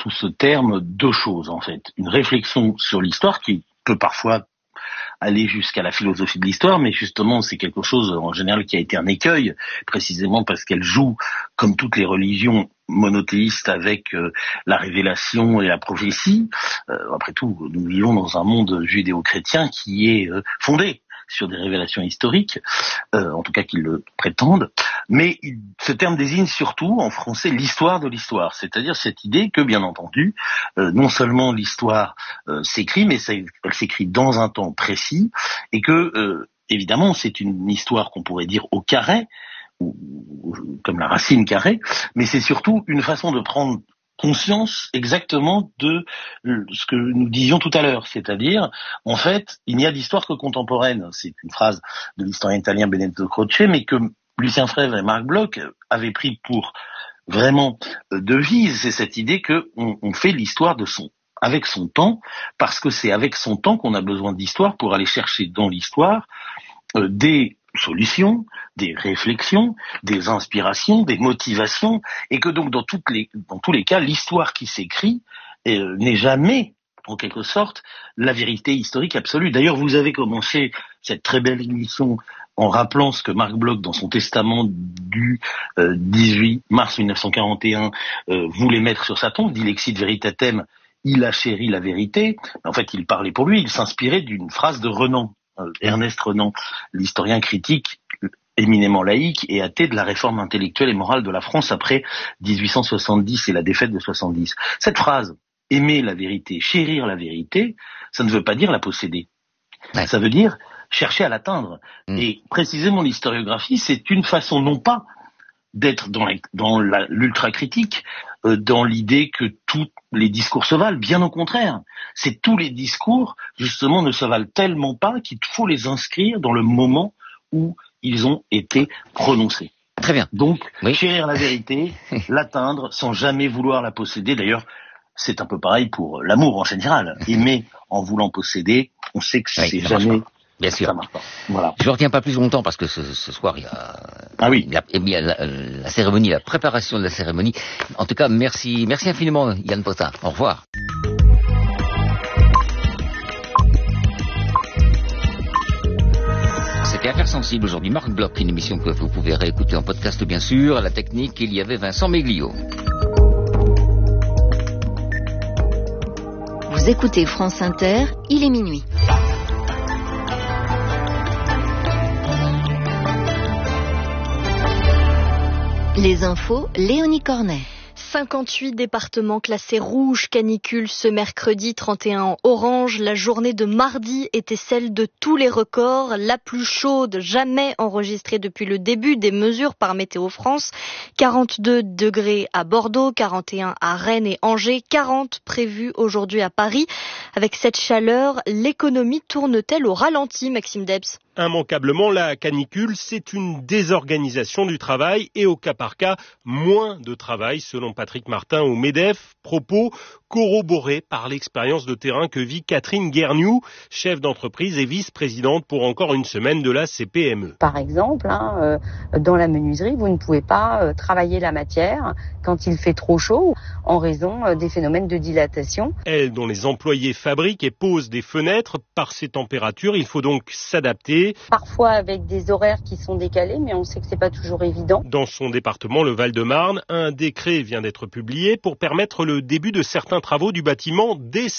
sous ce terme deux choses en fait. Une réflexion sur l'histoire qui peut parfois aller jusqu'à la philosophie de l'histoire, mais justement c'est quelque chose en général qui a été un écueil, précisément parce qu'elle joue, comme toutes les religions monothéistes, avec la révélation et la prophétie. Après tout, nous vivons dans un monde judéo-chrétien qui est fondé sur des révélations historiques, en tout cas qu'ils le prétendent, mais ce terme désigne surtout, en français, l'histoire de l'histoire, c'est-à-dire cette idée que, bien entendu, non seulement l'histoire s'écrit, mais elle s'écrit dans un temps précis, et que, évidemment, c'est une histoire qu'on pourrait dire au carré, ou comme la racine carrée, mais c'est surtout une façon de prendre conscience exactement de ce que nous disions tout à l'heure, c'est-à-dire, en fait, il n'y a d'histoire que contemporaine. C'est une phrase de l'historien italien Benedetto Croce, mais que Lucien Febvre et Marc Bloch avaient pris pour vraiment devise. C'est cette idée que on fait l'histoire avec son temps, parce que c'est avec son temps qu'on a besoin d'histoire pour aller chercher dans l'histoire des solutions, des réflexions, des inspirations, des motivations, et que donc dans tous les cas, l'histoire qui s'écrit n'est jamais, en quelque sorte, la vérité historique absolue. D'ailleurs, vous avez commencé cette très belle émission en rappelant ce que Marc Bloch, dans son testament du 18 mars 1941, voulait mettre sur sa tombe, Dilexit Veritatem, il a chéri la vérité. En fait, il parlait pour lui, il s'inspirait d'une phrase de Renan. Ernest Renan, l'historien critique éminemment laïque et athée de la réforme intellectuelle et morale de la France après 1870 et la défaite de 70. Cette phrase, aimer la vérité, chérir la vérité, ça ne veut pas dire la posséder. Ouais. Ça veut dire chercher à l'atteindre. Et précisément l'historiographie, c'est une façon non pas d'être dans l'ultra-critique, dans l'idée que tous les discours se valent. Bien au contraire, c'est tous les discours, justement, ne se valent tellement pas qu'il faut les inscrire dans le moment où ils ont été prononcés. Très bien. Donc, chérir la vérité, l'atteindre sans jamais vouloir la posséder. D'ailleurs, c'est un peu pareil pour l'amour en général. Aimer en voulant posséder, on sait que c'est jamais... Bien sûr. Ça marche pas. Voilà. Je ne retiens pas plus longtemps parce que ce soir, il y a la cérémonie, la préparation de la cérémonie. En tout cas, merci infiniment, Yann Potin. Au revoir. C'était Affaires sensibles aujourd'hui. Marc Bloch, une émission que vous pouvez réécouter en podcast, bien sûr. À la technique, il y avait Vincent Meglio. Vous écoutez France Inter, il est minuit. Les infos, Léonie Cornet. 58 départements classés rouge canicule ce mercredi, 31 en orange. La journée de mardi était celle de tous les records, la plus chaude jamais enregistrée depuis le début des mesures par Météo France. 42 degrés à Bordeaux, 41 à Rennes et Angers, 40 prévus aujourd'hui à Paris. Avec cette chaleur, l'économie tourne-t-elle au ralenti, Maxime Debs ? Immanquablement, la canicule, c'est une désorganisation du travail et au cas par cas, moins de travail, selon Patrick Martin au MEDEF. Propos corroborés par l'expérience de terrain que vit Catherine Guerniou, chef d'entreprise et vice-présidente pour encore une semaine de la CPME. Par exemple, dans la menuiserie, vous ne pouvez pas travailler la matière quand il fait trop chaud en raison des phénomènes de dilatation. Elle, dont les employés fabriquent et posent des fenêtres par ces températures, il faut donc s'adapter. Parfois avec des horaires qui sont décalés, mais on sait que c'est pas toujours évident. Dans son département, le Val-de-Marne, un décret vient d'être publié pour permettre le début de certains travaux du bâtiment dès